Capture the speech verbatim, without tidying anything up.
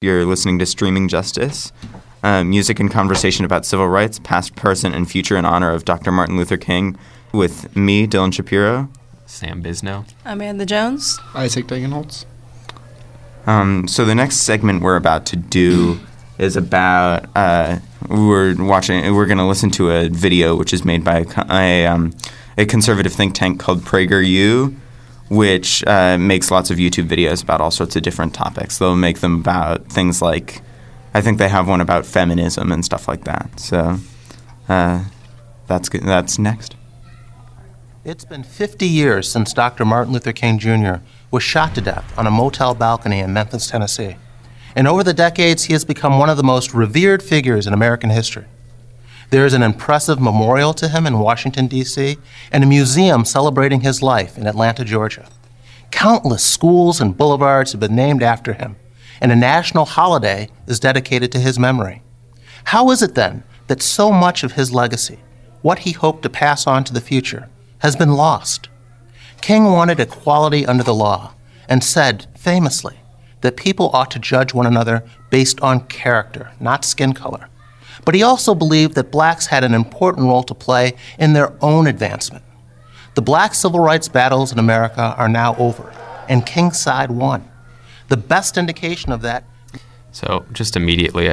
You're listening to Streaming Justice, uh, music and conversation about civil rights, past, present, and future in honor of Doctor Martin Luther King, with me, Dylan Shapiro. Sam Bisno. Amanda Jones. Isaac Degenholtz. Um, so the next segment we're about to do is about, uh, we're watching, we're going to listen to a video which is made by a, co- a, um, a conservative think tank called PragerU, which uh, makes lots of YouTube videos about all sorts of different topics. They'll make them about things like, I think they have one about feminism and stuff like that. So uh, that's good. That's next. It's been fifty years since Doctor Martin Luther King Junior was shot to death on a motel balcony in Memphis, Tennessee. And over the decades, he has become one of the most revered figures in American history. There is an impressive memorial to him in Washington, D C, and a museum celebrating his life in Atlanta, Georgia. Countless schools and boulevards have been named after him, and a national holiday is dedicated to his memory. How is it then that so much of his legacy, what he hoped to pass on to the future, has been lost? King wanted equality under the law and said, famously, that people ought to judge one another based on character, not skin color. But he also believed that blacks had an important role to play in their own advancement. The black civil rights battles in America are now over, and King's side won. The best indication of that. So just immediately